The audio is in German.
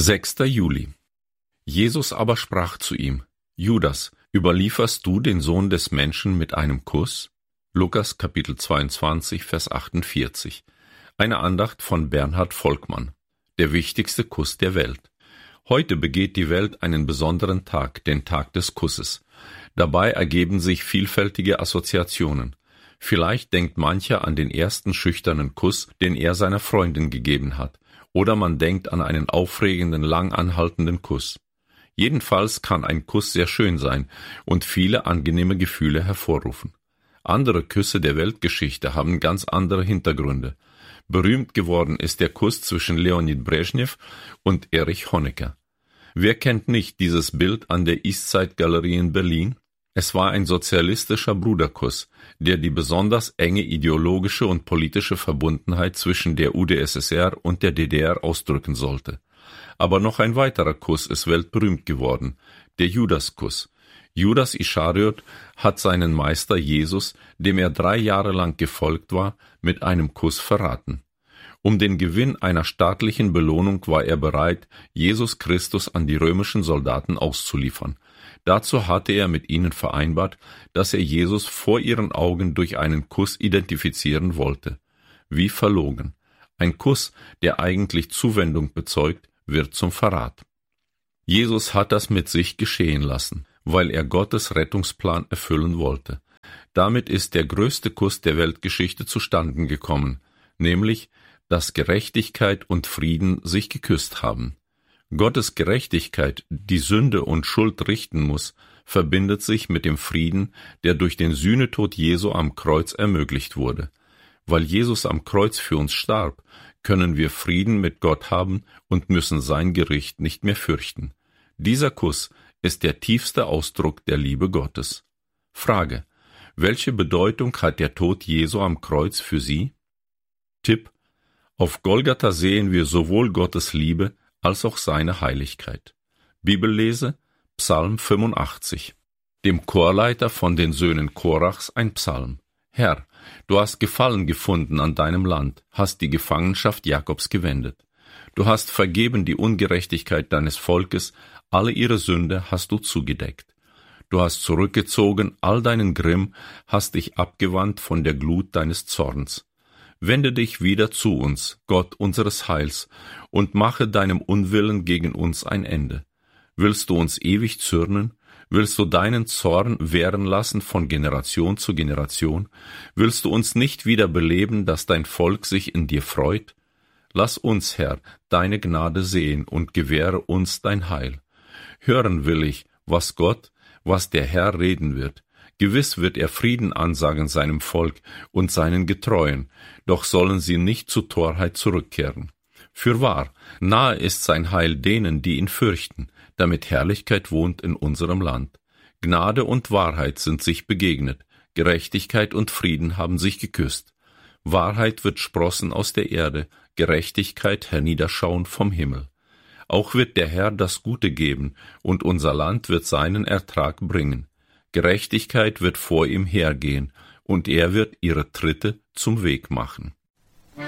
6. Juli. Jesus aber sprach zu ihm: Judas, überlieferst du den Sohn des Menschen mit einem Kuss? Lukas Kapitel 22, Vers 48. Eine Andacht von Bernhard Volkmann. Der wichtigste Kuss der Welt. Heute begeht die Welt einen besonderen Tag, den Tag des Kusses. Dabei ergeben sich vielfältige Assoziationen. Vielleicht denkt mancher an den ersten schüchternen Kuss, den er seiner Freundin gegeben hat. Oder man denkt an einen aufregenden, lang anhaltenden Kuss. Jedenfalls kann ein Kuss sehr schön sein und viele angenehme Gefühle hervorrufen. Andere Küsse der Weltgeschichte haben ganz andere Hintergründe. Berühmt geworden ist der Kuss zwischen Leonid Brezhnev und Erich Honecker. Wer kennt nicht dieses Bild an der Eastside-Galerie in Berlin? Es war ein sozialistischer Bruderkuss, der die besonders enge ideologische und politische Verbundenheit zwischen der UdSSR und der DDR ausdrücken sollte. Aber noch ein weiterer Kuss ist weltberühmt geworden, der Judaskuss. Judas Ischariot hat seinen Meister Jesus, dem er 3 Jahre lang gefolgt war, mit einem Kuss verraten. Um den Gewinn einer staatlichen Belohnung war er bereit, Jesus Christus an die römischen Soldaten auszuliefern. Dazu hatte er mit ihnen vereinbart, dass er Jesus vor ihren Augen durch einen Kuss identifizieren wollte. Wie verlogen. Ein Kuss, der eigentlich Zuwendung bezeugt, wird zum Verrat. Jesus hat das mit sich geschehen lassen, weil er Gottes Rettungsplan erfüllen wollte. Damit ist der größte Kuss der Weltgeschichte zustande gekommen, nämlich, dass Gerechtigkeit und Frieden sich geküsst haben. Gottes Gerechtigkeit, die Sünde und Schuld richten muss, verbindet sich mit dem Frieden, der durch den Sühnetod Jesu am Kreuz ermöglicht wurde. Weil Jesus am Kreuz für uns starb, können wir Frieden mit Gott haben und müssen sein Gericht nicht mehr fürchten. Dieser Kuss ist der tiefste Ausdruck der Liebe Gottes. Frage: Welche Bedeutung hat der Tod Jesu am Kreuz für Sie? Tipp: Auf Golgatha sehen wir sowohl Gottes Liebe als auch seine Heiligkeit. Bibellese: Psalm 85. Dem Chorleiter von den Söhnen Korachs ein Psalm. Herr, du hast Gefallen gefunden an deinem Land, hast die Gefangenschaft Jakobs gewendet. Du hast vergeben die Ungerechtigkeit deines Volkes, alle ihre Sünde hast du zugedeckt. Du hast zurückgezogen all deinen Grimm, hast dich abgewandt von der Glut deines Zorns. Wende dich wieder zu uns, Gott unseres Heils, und mache deinem Unwillen gegen uns ein Ende. Willst du uns ewig zürnen? Willst du deinen Zorn währen lassen von Generation zu Generation? Willst du uns nicht wieder beleben, dass dein Volk sich in dir freut? Lass uns, Herr, deine Gnade sehen und gewähre uns dein Heil. Hören will ich, was der Herr reden wird. Gewiss wird er Frieden ansagen seinem Volk und seinen Getreuen, doch sollen sie nicht zu Torheit zurückkehren. Fürwahr, nahe ist sein Heil denen, die ihn fürchten, damit Herrlichkeit wohnt in unserem Land. Gnade und Wahrheit sind sich begegnet, Gerechtigkeit und Frieden haben sich geküsst. Wahrheit wird sprossen aus der Erde, Gerechtigkeit herniederschauen vom Himmel. Auch wird der Herr das Gute geben, und unser Land wird seinen Ertrag bringen. Gerechtigkeit wird vor ihm hergehen, und er wird ihre Tritte zum Weg machen.